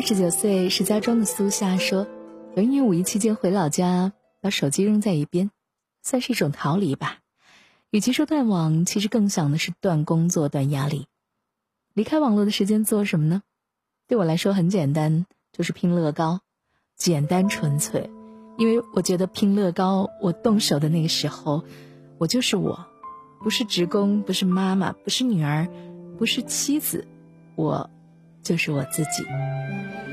29岁石家庄的苏夏说，有一年5一期间回老家，把手机扔在一边，算是一种逃离吧。与其说断网，其实更想的是断工作、断压力。离开网络的时间做什么呢？对我来说很简单，就是拼乐高，简单纯粹。因为我觉得拼乐高，我动手的那个时候，我就是我，不是职工，不是妈妈，不是女儿，不是妻子，我就是我自己。